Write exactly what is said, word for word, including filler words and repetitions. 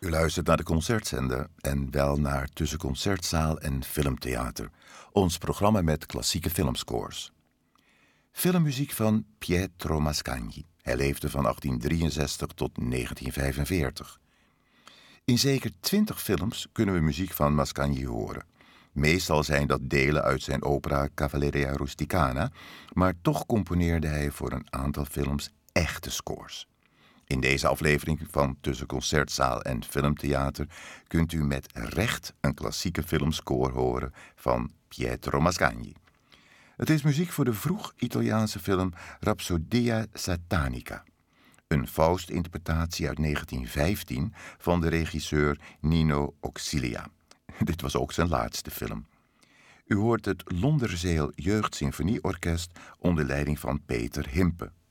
U luistert naar de Concertzender en wel naar Tussen Concertzaal en Filmtheater. Ons programma met klassieke filmscores. Filmmuziek van Pietro Mascagni. Hij leefde van achttien drieënzestig tot negentien vijfenveertig. In zeker twintig films kunnen we muziek van Mascagni horen. Meestal zijn dat delen uit zijn opera Cavalleria Rusticana, maar toch componeerde hij voor een aantal films echte scores. In deze aflevering van Tussen Concertzaal en Filmtheater kunt u met recht een klassieke filmscore horen van Pietro Mascagni. Het is muziek voor de vroeg-Italiaanse film Rapsodia Satanica. Een Faust-interpretatie uit negentien vijftien van de regisseur Nino Auxilia. Dit was ook zijn laatste film. U hoort het Londerzeel Jeugdsymfonieorkest onder leiding van Peter Himpe.